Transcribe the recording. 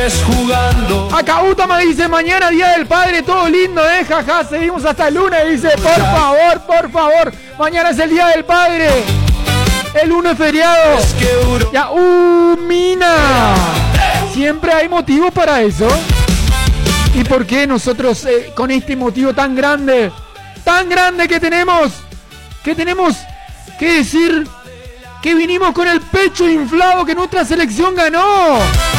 Jugando. Acá Utama dice, mañana Día del Padre, todo lindo, jaja, seguimos hasta el lunes, dice, por favor, mañana es el Día del Padre, el lunes feriado. Ya, Mina, siempre hay motivo para eso. ¿Y por qué nosotros con este motivo tan grande que tenemos que decir que vinimos con el pecho inflado que nuestra selección ganó?